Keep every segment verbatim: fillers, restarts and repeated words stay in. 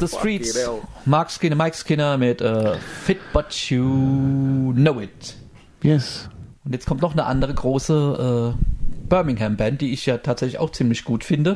the Streets. Mark Skinner, Mike Skinner mit uh, Fit But You Know It. Yes. Und jetzt kommt noch eine andere große äh, Birmingham-Band, die ich ja tatsächlich auch ziemlich gut finde.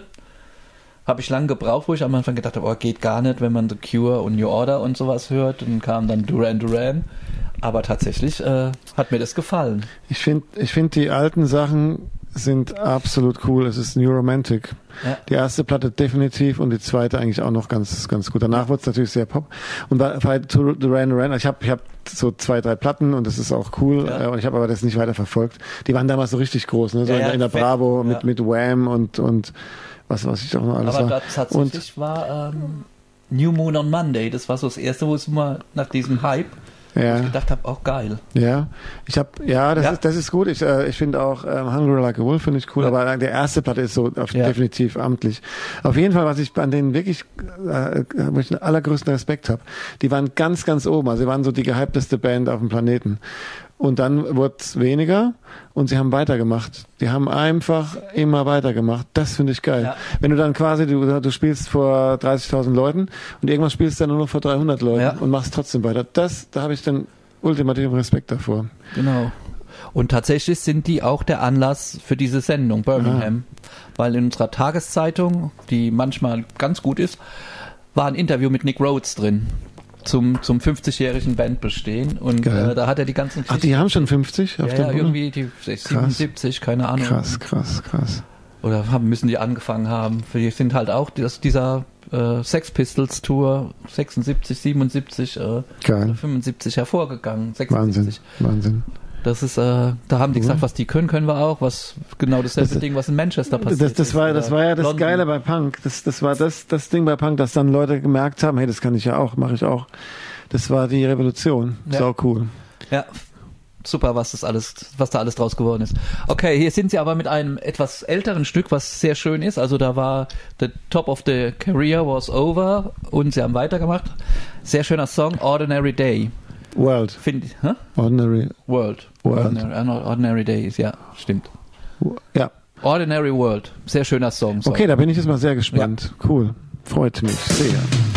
Habe ich lange gebraucht, wo ich am Anfang gedacht habe, oh, geht gar nicht, wenn man The Cure und New Order und sowas hört. Und kam dann Duran Duran. Aber tatsächlich äh, hat mir das gefallen. Ich finde ich find die alten Sachen sind absolut cool. Es ist New Romantic. Ja. Die erste Platte definitiv und die zweite eigentlich auch noch ganz ganz gut. Danach wurde es natürlich sehr Pop. Und bei, bei Duran Duran, ich habe ich hab so zwei, drei Platten und das ist auch cool. Ja. Und ich habe aber das nicht weiter verfolgt. Die waren damals so richtig groß, ne? So ja, in, ja, in der fett. Bravo mit, ja. mit Wham und, und was weiß ich auch noch alles aber war. Aber tatsächlich und, war ähm, New Moon on Monday, das war so das erste, wo es mal nach diesem Hype ja. ich gedacht habe, auch geil. Ja, ich habe, ja, das ja. ist, das ist gut. Ich, äh, ich finde auch ähm, Hungry Like a Wolf finde ich cool, ja. aber der erste Platte ist so auf, ja. definitiv amtlich. Auf jeden Fall, was ich an denen wirklich, äh, wo ich den allergrößten Respekt habe, die waren ganz, ganz oben. Also sie waren so die gehypteste Band auf dem Planeten. Und dann wurde es weniger und sie haben weitergemacht. Die haben einfach immer weitergemacht. Das finde ich geil. Ja. Wenn du dann quasi, du, du spielst vor dreißigtausend Leuten und irgendwann spielst du dann nur noch vor dreihundert Leuten ja. und machst trotzdem weiter. Das, da habe ich dann ultimativen Respekt davor. Genau. Und tatsächlich sind die auch der Anlass für diese Sendung Birmingham. Ja. Weil in unserer Tageszeitung, die manchmal ganz gut ist, war ein Interview mit Nick Rhodes drin. Zum, zum fünfzigjährigen Bandbestehen und äh, da hat er die ganzen Ach, die haben schon fünfzig? Auf ja, dem ja irgendwie die siebenundsiebzig, keine Ahnung. Krass, krass, krass. Oder haben, müssen die angefangen haben. Die sind halt auch das, dieser äh, Sex Pistols Tour sechsundsiebzig, siebenundsiebzig, äh, fünfundsiebzig hervorgegangen. sechsundsiebzig. Wahnsinn, Wahnsinn. Das ist, äh, da haben die gesagt, was die können, können wir auch. Was genau dasselbe das, Ding, was in Manchester passiert das, das ist. War, das war ja das London. Geile bei Punk. Das, das war das, das Ding bei Punk, dass dann Leute gemerkt haben, hey, das kann ich ja auch, mache ich auch. Das war die Revolution. Ja. Sau cool. Ja, super, was das alles, was da alles draus geworden ist. Okay, hier sind sie aber mit einem etwas älteren Stück, was sehr schön ist. Also da war The Top of the Career was over und sie haben weitergemacht. Sehr schöner Song, Ordinary Day. World. Find, hä? Ordinary. World. World. Ordinary, Ordinary Days, ja, stimmt. Ja. Ordinary World. Sehr schöner Song. Okay, da bin ich jetzt mal sehr gespannt. Ja. Cool. Freut mich sehr.